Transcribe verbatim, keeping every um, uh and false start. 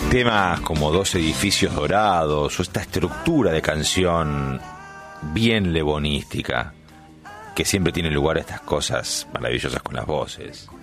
Temas como Dos edificios dorados o esta estructura de canción bien lebonística, que siempre tiene lugar a estas cosas maravillosas con las voces.